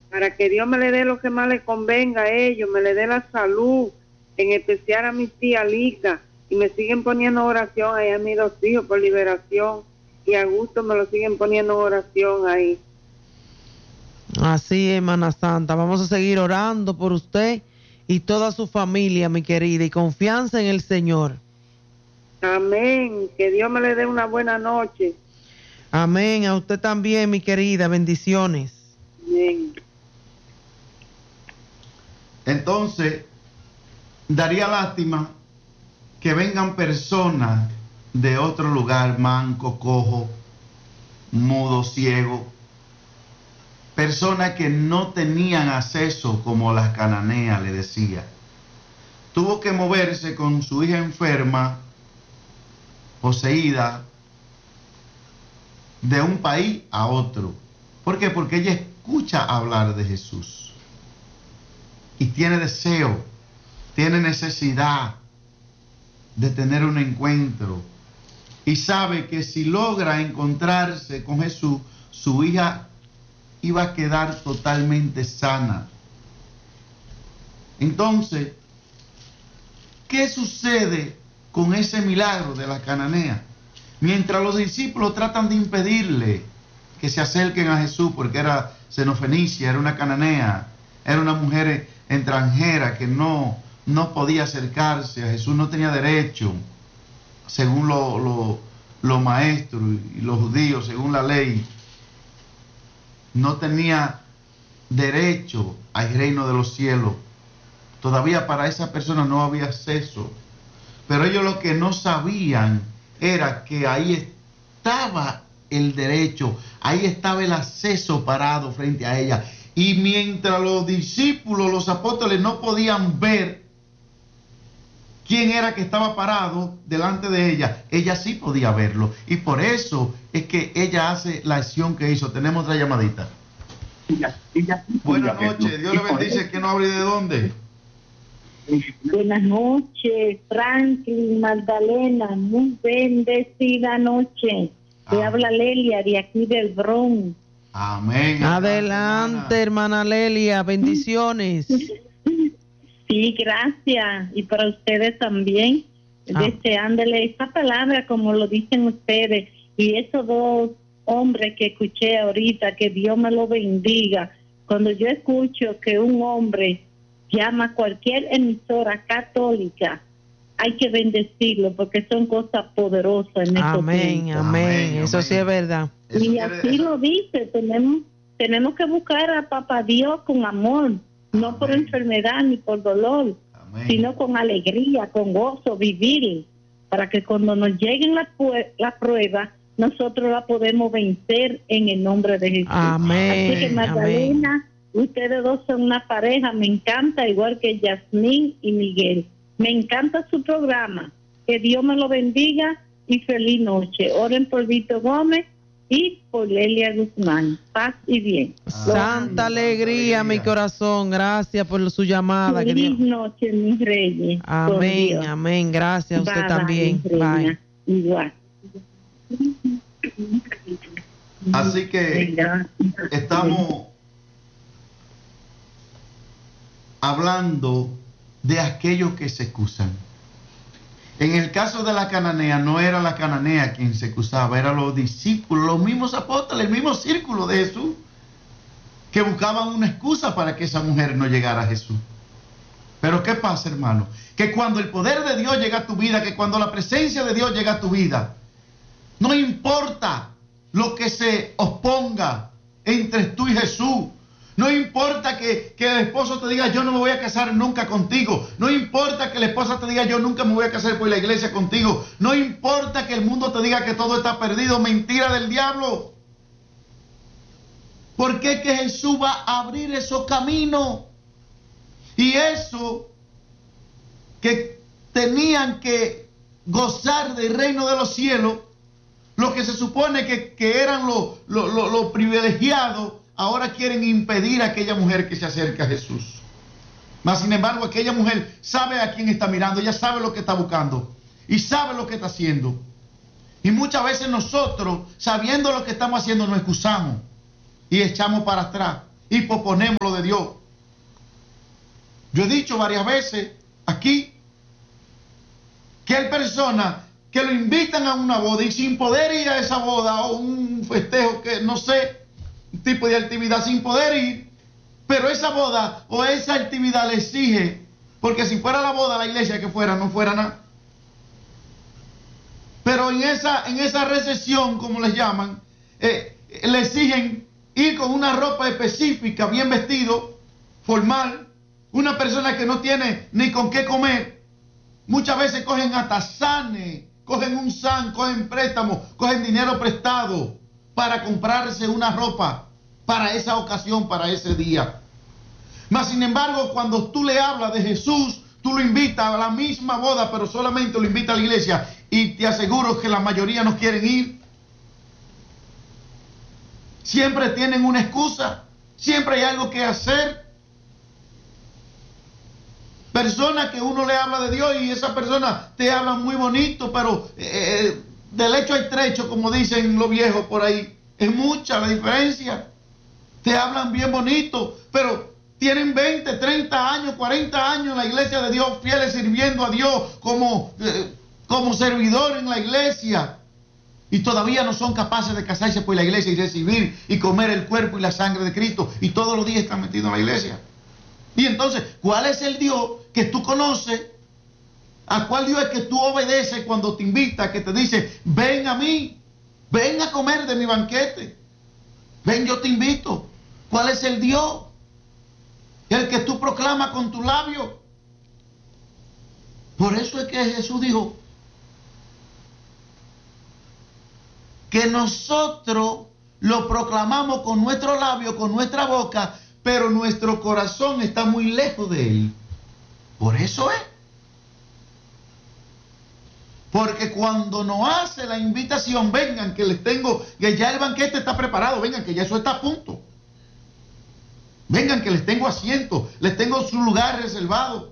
para que Dios me le dé lo que más le convenga a ellos, me le dé la salud, en especial a mi tía Lica, y me siguen poniendo oración ahí a mis 2 hijos por liberación, y a Augusto me lo siguen poniendo oración ahí. Así es, hermana Santa. Vamos a seguir orando por usted y toda su familia, mi querida, y confianza en el Señor. Amén. Que Dios me le dé una buena noche. Amén. A usted también, mi querida. Bendiciones. Amén. Entonces, daría lástima que vengan personas de otro lugar, manco, cojo, mudo, ciego, personas que no tenían acceso, como las cananeas le decía. Tuvo que moverse con su hija enferma, poseída, de un país a otro. ¿Por qué? Porque ella escucha hablar de Jesús y tiene deseo, tiene necesidad de tener un encuentro, y sabe que si logra encontrarse con Jesús, su hija iba a quedar totalmente sana. Entonces, ¿qué sucede con ese milagro de la cananea? Mientras los discípulos tratan de impedirle que se acerquen a Jesús, porque era xenofenicia, era una cananea, era una mujer extranjera que no podía acercarse a Jesús, no tenía derecho, según los maestros y los judíos, según la ley, no tenía derecho al reino de los cielos. Todavía para esa persona no había acceso. Pero ellos lo que no sabían era que ahí estaba el derecho, ahí estaba el acceso parado frente a ella. Y mientras los discípulos, los apóstoles, no podían ver quién era que estaba parado delante de ella sí podía verlo. Y por eso es que ella hace la acción que hizo. Tenemos otra llamadita. Buenas noches, Dios le bendice. ¿Quién no habla y de dónde? Buenas noches, Franklin, Magdalena, muy bendecida noche. Te habla Lelia de aquí del Bronx. Amén. Adelante, hermana Lelia, bendiciones. Sí, gracias. Y para ustedes también, deseándole esta palabra como lo dicen ustedes. Y esos 2 hombres que escuché ahorita, que Dios me lo bendiga. Cuando yo escucho que un hombre llama a cualquier emisora católica, hay que bendecirlo porque son cosas poderosas en estos tiempos. Amén. Eso sí es verdad. Y así lo dice, tenemos que buscar a Papá Dios con amor, no por enfermedad ni por dolor, sino con alegría, con gozo, vivir, para que cuando nos lleguen las pruebas, nosotros la podemos vencer en el nombre de Jesús. Amén. Así que Magdalena, ustedes 2 son una pareja, me encanta, igual que Yasmín y Miguel. Me encanta su programa. Que Dios me lo bendiga y feliz noche. Oren por Vito Gómez y por Lelia Guzmán. Paz y bien. Santa alegría, mi corazón. Gracias por su llamada. Feliz noche, mis reyes. Amén, amén. Gracias a usted también. Bye. Igual. Así que estamos hablando de aquellos que se excusan. En el caso de la cananea, no era la cananea quien se excusaba, eran los discípulos, los mismos apóstoles, el mismo círculo de Jesús, que buscaban una excusa para que esa mujer no llegara a Jesús. Pero ¿qué pasa, hermano? Que cuando el poder de Dios llega a tu vida, que cuando la presencia de Dios llega a tu vida, no importa lo que se oponga entre tú y Jesús. No importa que el esposo te diga, yo no me voy a casar nunca contigo. No importa que la esposa te diga, yo nunca me voy a casar por la iglesia contigo. No importa que el mundo te diga que todo está perdido. Mentira del diablo. ¿Por qué que Jesús va a abrir esos caminos? Y eso que tenían que gozar del reino de los cielos, lo que se supone que eran los privilegiados, ahora quieren impedir a aquella mujer que se acerque a Jesús. Mas, sin embargo, aquella mujer sabe a quién está mirando, ella sabe lo que está buscando y sabe lo que está haciendo. Y muchas veces nosotros, sabiendo lo que estamos haciendo, nos excusamos y echamos para atrás. y posponemos lo de Dios. Yo he dicho varias veces aquí que hay personas que lo invitan a una boda y sin poder ir a esa boda o un festejo, que no sé, un tipo de actividad, sin poder ir, pero esa boda o esa actividad le exige, porque si fuera la boda, la iglesia que fuera, no fuera nada. Pero en esa recesión, como les llaman, le exigen ir con una ropa específica, bien vestido, formal. Una persona que no tiene ni con qué comer, muchas veces cogen atazanes, cogen un SAN, cogen préstamos, cogen dinero prestado para comprarse una ropa para esa ocasión, para ese día. Mas sin embargo, cuando tú le hablas de Jesús, tú lo invitas a la misma boda, pero solamente lo invitas a la iglesia, y te aseguro que la mayoría no quieren ir. Siempre tienen una excusa, siempre hay algo que hacer. Personas que uno le habla de Dios y esa persona te habla muy bonito, pero del hecho al trecho, como dicen los viejos por ahí, es mucha la diferencia. Te hablan bien bonito, pero tienen 20, 30 años, 40 años en la iglesia de Dios, fieles sirviendo a Dios como servidor en la iglesia, y todavía no son capaces de casarse por la iglesia y recibir y comer el cuerpo y la sangre de Cristo, y todos los días están metidos en la iglesia. Y entonces, ¿cuál es el Dios que tú conoces? ¿A cuál Dios es que tú obedeces cuando te invita, que te dice, ven a mí, ven a comer de mi banquete, ven, yo te invito? ¿Cuál es el Dios? El que tú proclamas con tu labio. Por eso es que Jesús dijo que nosotros lo proclamamos con nuestro labio, con nuestra boca, pero nuestro corazón está muy lejos de Él. Por eso es. Porque cuando nos hace la invitación, vengan que les tengo, que ya el banquete está preparado, vengan que ya eso está a punto. Vengan que les tengo asiento, les tengo su lugar reservado.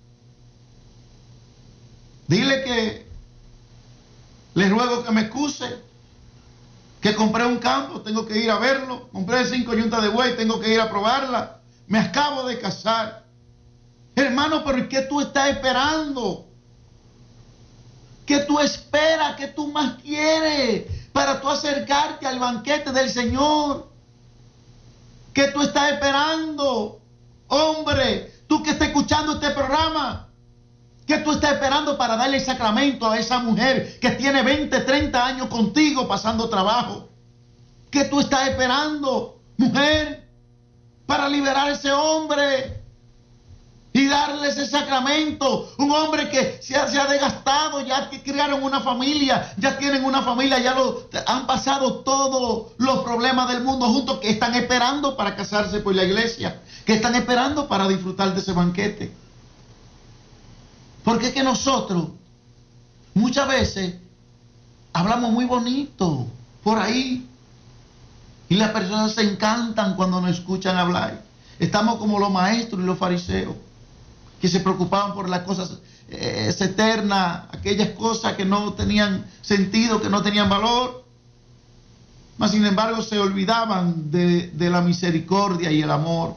Dile que les ruego que me excuse, que compré un campo, tengo que ir a verlo, compré 5 yuntas de buey, tengo que ir a probarla, me acabo de casar. Hermano, pero ¿qué tú estás esperando? ¿Qué tú esperas? ¿Qué tú más quieres para tú acercarte al banquete del Señor? ¿Qué tú estás esperando? Hombre, tú que estás escuchando este programa, ¿qué tú estás esperando para darle el sacramento a esa mujer que tiene 20, 30 años contigo pasando trabajo? ¿Qué tú estás esperando, mujer, para liberar a ese hombre y darle ese sacramento? Un hombre que se ha desgastado, ya criaron una familia, ya tienen una familia, ya han pasado todos los problemas del mundo juntos, que están esperando para casarse por la iglesia, que están esperando para disfrutar de ese banquete. Porque es que nosotros muchas veces hablamos muy bonito por ahí y las personas se encantan cuando nos escuchan hablar. Estamos como los maestros y los fariseos, que se preocupaban por las cosas eternas, aquellas cosas que no tenían sentido, que no tenían valor, mas sin embargo se olvidaban de la misericordia y el amor.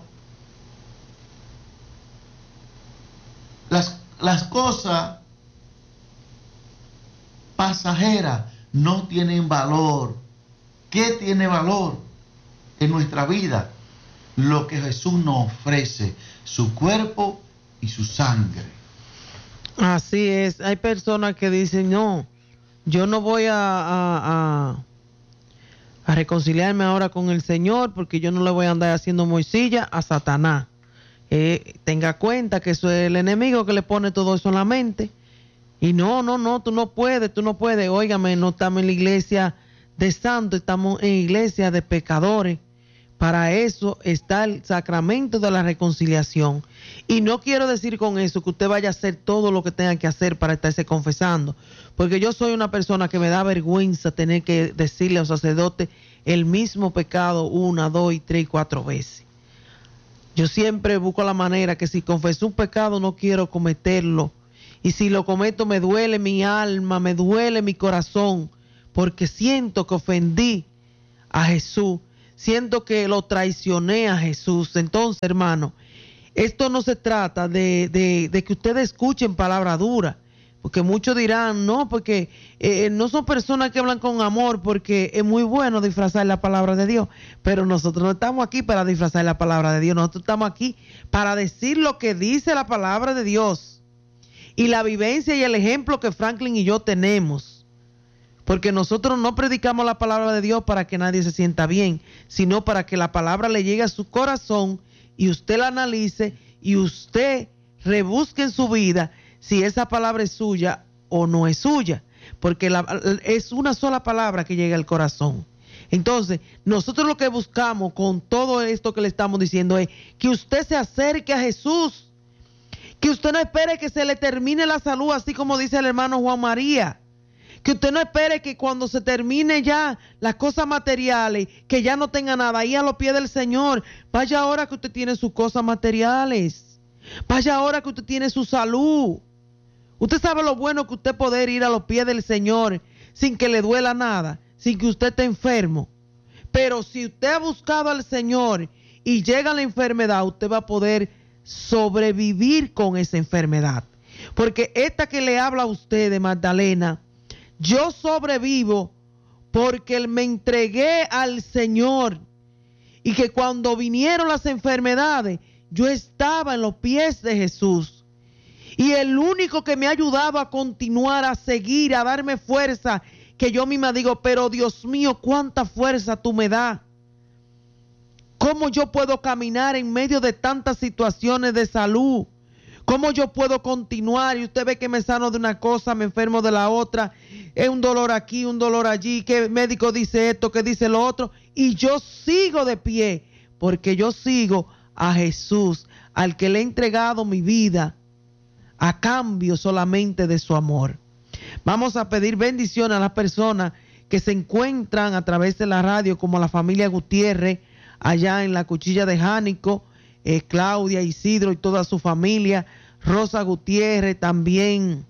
Las cosas pasajeras no tienen valor. ¿Qué tiene valor en nuestra vida? Lo que Jesús nos ofrece, su cuerpo y su sangre. Así es. Hay personas que dicen, no, yo no voy a reconciliarme ahora con el Señor porque yo no le voy a andar haciendo morcilla a Satanás. Tenga cuenta que eso es el enemigo que le pone todo eso en la mente. Y no, tú no puedes. Óigame, no estamos en la iglesia de santos, estamos en iglesia de pecadores. Para eso está el sacramento de la reconciliación. Y no quiero decir con eso que usted vaya a hacer todo lo que tenga que hacer para estarse confesando. Porque yo soy una persona que me da vergüenza tener que decirle a un sacerdote el mismo pecado 1, 2, 3 y 4 veces. Yo siempre busco la manera que si confesé un pecado no quiero cometerlo. Y si lo cometo me duele mi alma, me duele mi corazón, porque siento que ofendí a Jesús. siento que lo traicioné a Jesús. Entonces, hermano, esto no se trata de que ustedes escuchen palabra dura, porque muchos dirán, no, porque no son personas que hablan con amor, porque es muy bueno disfrazar la palabra de Dios, pero nosotros no estamos aquí para disfrazar la palabra de Dios, nosotros estamos aquí para decir lo que dice la palabra de Dios y la vivencia y el ejemplo que Franklin y yo tenemos, porque nosotros no predicamos la palabra de Dios para que nadie se sienta bien, sino para que la palabra le llegue a su corazón y usted la analice y usted rebusque en su vida si esa palabra es suya o no es suya, porque es una sola palabra que llega al corazón. Entonces, nosotros lo que buscamos con todo esto que le estamos diciendo es que usted se acerque a Jesús, que usted no espere que se le termine la salud, así como dice el hermano Juan María, que usted no espere que cuando se termine ya las cosas materiales, que ya no tenga nada, ahí a los pies del Señor. Vaya ahora que usted tiene sus cosas materiales, vaya ahora que usted tiene su salud. Usted sabe lo bueno que usted poder ir a los pies del Señor sin que le duela nada, sin que usted esté enfermo. Pero si usted ha buscado al Señor y llega la enfermedad, usted va a poder sobrevivir con esa enfermedad. Porque esta que le habla a usted de Magdalena, yo sobrevivo porque me entregué al Señor y que cuando vinieron las enfermedades, yo estaba en los pies de Jesús. Y el único que me ha ayudado a continuar, a seguir, a darme fuerza, que yo misma digo, pero Dios mío, cuánta fuerza tú me das. ¿Cómo yo puedo caminar en medio de tantas situaciones de salud? ¿Cómo yo puedo continuar? Y usted ve que me sano de una cosa, me enfermo de la otra. Es un dolor aquí, un dolor allí. Que el médico dice esto, que dice lo otro. Y yo sigo de pie, porque yo sigo a Jesús, al que le he entregado mi vida a cambio solamente de su amor. Vamos a pedir bendición a las personas que se encuentran a través de la radio, como la familia Gutiérrez, allá en la Cuchilla de Jánico, Claudia, Isidro y toda su familia, Rosa Gutiérrez también.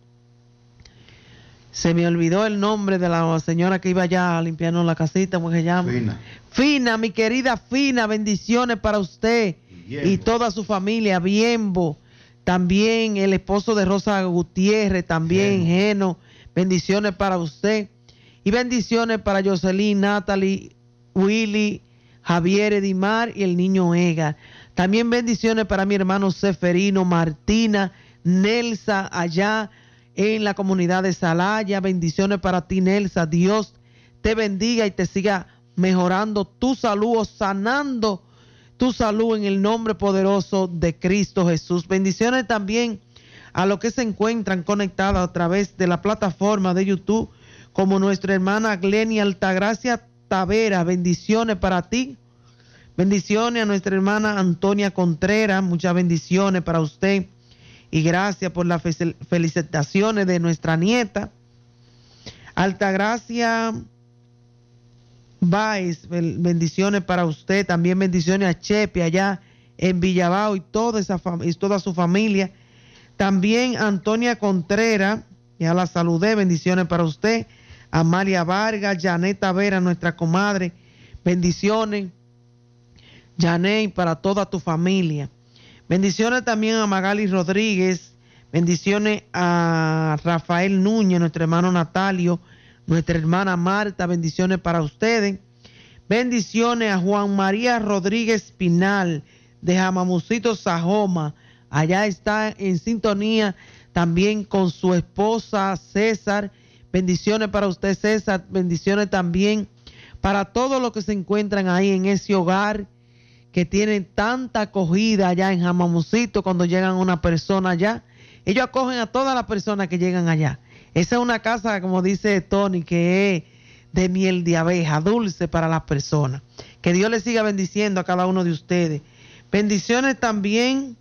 Se me olvidó el nombre de la señora que iba allá a limpiarnos la casita, ¿cómo se llama? Fina, mi querida Fina, bendiciones para usted y toda su familia. Bienbo, también el esposo de Rosa Gutiérrez, también Geno, bendiciones para usted. Y bendiciones para Jocelyn, Natalie, Willy, Javier Edimar y el niño Ega. También bendiciones para mi hermano Seferino, Martina, Nelsa, allá en la comunidad de Salaya. Bendiciones para ti, Nelsa. Dios te bendiga y te siga mejorando tu salud o sanando tu salud en el nombre poderoso de Cristo Jesús. Bendiciones también a los que se encuentran conectados a través de la plataforma de YouTube, como nuestra hermana Glenia Altagracia Tavera. Bendiciones para ti. Bendiciones a nuestra hermana Antonia Contreras. Muchas bendiciones para usted. Y gracias por las felicitaciones de nuestra nieta. Altagracia Báez, bendiciones para usted. También bendiciones a Chepe allá en Villabao y toda su familia. También Antonia Contreras, ya la saludé, bendiciones para usted. Amalia Vargas, Janet Tavera, nuestra comadre, bendiciones. Janet, para toda tu familia. Bendiciones también a Magali Rodríguez, bendiciones a Rafael Núñez, nuestro hermano Natalio, nuestra hermana Marta, bendiciones para ustedes. Bendiciones a Juan María Rodríguez Pinal, de Jamamucito, Sajoma, allá está en sintonía también con su esposa César. Bendiciones para usted, César. Bendiciones también para todos los que se encuentran ahí en ese hogar que tienen tanta acogida allá en Jamamucito. Cuando llegan una persona allá, ellos acogen a todas las personas que llegan allá. Esa es una casa, como dice Tony, que es de miel de abeja, dulce para las personas. Que Dios les siga bendiciendo a cada uno de ustedes. Bendiciones también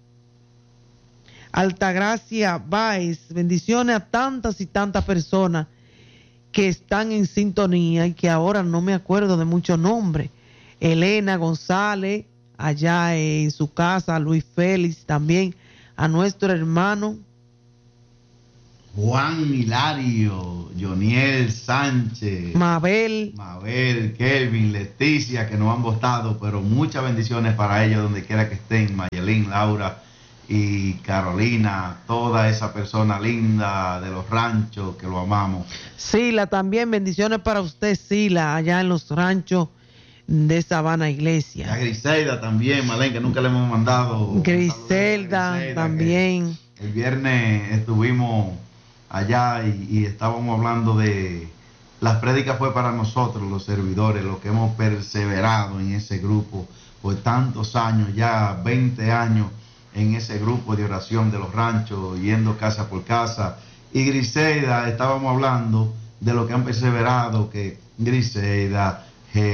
Altagracia Báez, bendiciones a tantas y tantas personas que están en sintonía y que ahora no me acuerdo de muchos nombres. Elena González, allá en su casa, Luis Félix, también a nuestro hermano Juan Hilario, Joniel Sánchez, Mabel, Kelvin, Leticia, que nos han votado, pero muchas bendiciones para ellos donde quiera que estén, Mayelín, Laura y Carolina, toda esa persona linda de los ranchos que lo amamos. Sila también, bendiciones para usted, Sila, allá en los ranchos de Sabana Iglesia. Y a Griselda también, Malén, que nunca le hemos mandado. Griselda también. El viernes estuvimos allá y estábamos hablando de las prédicas. Fue para nosotros los servidores, los que hemos perseverado en ese grupo por tantos años, ya 20 años en ese grupo de oración de los ranchos, yendo casa por casa. Y Griselda, estábamos hablando de lo que han perseverado, que Griselda,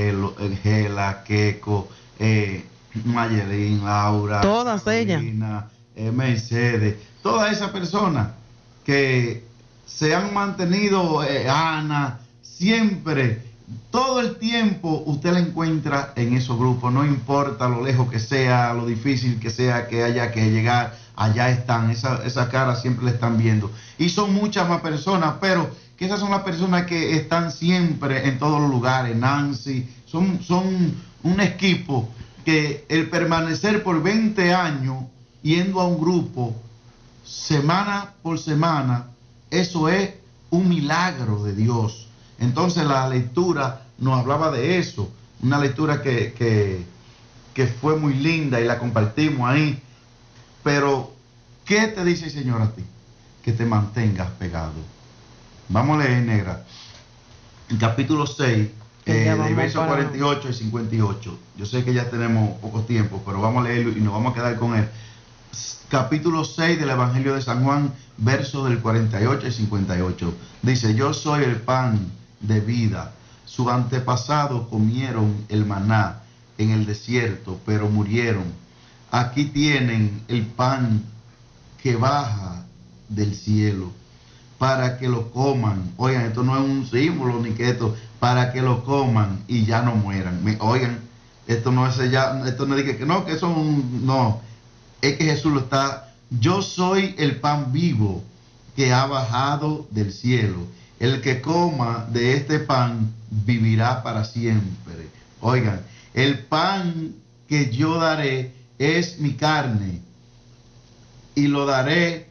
Gela, Keiko, Mayelín, Laura, todas Carolina, ellas, Mercedes, todas esas personas que se han mantenido, Ana, siempre, todo el tiempo usted la encuentra en esos grupos, no importa lo lejos que sea, lo difícil que sea que haya que llegar, allá están, esa cara siempre la están viendo. Y son muchas más personas, pero que esas son las personas que están siempre en todos los lugares. Nancy, son un equipo que el permanecer por 20 años yendo a un grupo semana por semana, eso es un milagro de Dios. Entonces la lectura nos hablaba de eso, una lectura que fue muy linda y la compartimos ahí. Pero ¿qué te dice el Señor a ti? Que te mantengas pegado. Vamos a leer, negra, el capítulo 6, de versos 48 y 58. Yo sé que ya tenemos poco tiempo, pero vamos a leerlo y nos vamos a quedar con él. Capítulo 6 del Evangelio de San Juan, versos del 48 y 58. Dice: yo soy el pan de vida. Sus antepasados comieron el maná en el desierto, pero murieron. Aquí tienen el pan que baja del cielo, para que lo coman. Oigan, esto no es un símbolo ni que esto, para que lo coman y ya no mueran. Oigan, esto no es ya, esto no dice que no, que eso no, es que Jesús lo está. Yo soy el pan vivo que ha bajado del cielo. El que coma de este pan vivirá para siempre. Oigan, el pan que yo daré es mi carne, y lo daré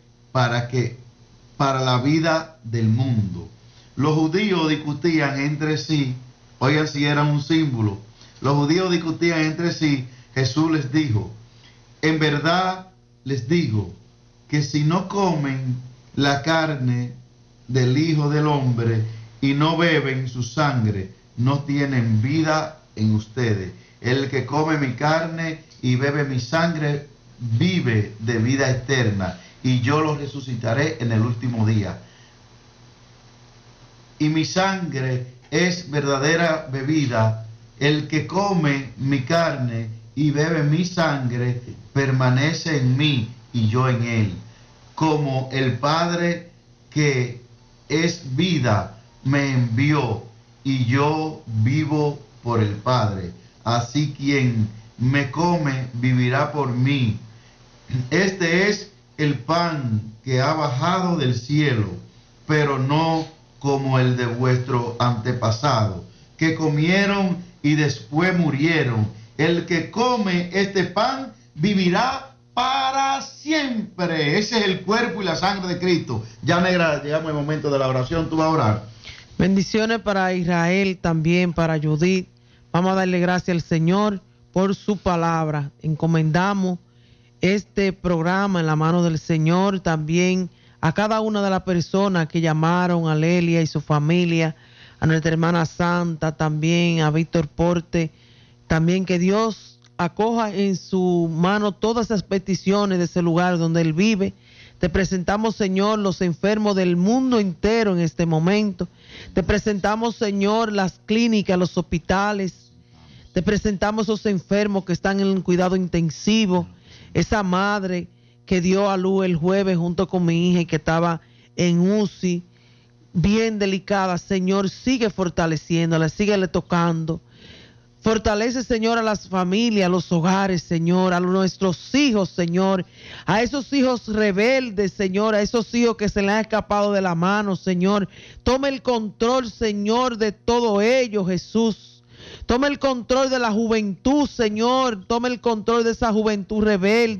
para la vida del mundo. Los judíos discutían entre sí, oigan si era un símbolo, los judíos discutían entre sí. Jesús les dijo: en verdad les digo que si no comen la carne del Hijo del Hombre y no beben su sangre, no tienen vida en ustedes. El que come mi carne y bebe mi sangre vive de vida eterna, y yo los resucitaré en el último día. Y mi sangre es verdadera bebida. El que come mi carne y bebe mi sangre permanece en mí y yo en él. Como el Padre que es vida me envió, y yo vivo por el Padre, así quien me come vivirá por mí. Este es el pan que ha bajado del cielo, pero no como el de vuestro antepasado, que comieron y después murieron. El que come este pan vivirá para siempre. Ese es el cuerpo y la sangre de Cristo. Ya, negra, llegamos al momento de la oración. Tú vas a orar. Bendiciones para Israel, también para Judith. Vamos a darle gracias al Señor por su palabra. Encomendamos este programa en la mano del Señor, también a cada una de las personas que llamaron, a Lelia y su familia, a nuestra hermana Santa, también a Víctor Porte, también que Dios acoja en su mano todas esas peticiones de ese lugar donde él vive. Te presentamos, Señor, los enfermos del mundo entero en este momento. Te presentamos, Señor, las clínicas, los hospitales. Te presentamos esos enfermos que están en un cuidado intensivo. Esa madre que dio a luz el jueves junto con mi hija y que estaba en UCI, bien delicada. Señor, sigue fortaleciéndola, síguele tocando. Fortalece, Señor, a las familias, a los hogares, Señor, a nuestros hijos, Señor, a esos hijos rebeldes, Señor, a esos hijos que se les han escapado de la mano, Señor. Toma el control, Señor, de todo ello, Jesús. Toma el control de la juventud, Señor. Toma el control de esa juventud rebelde.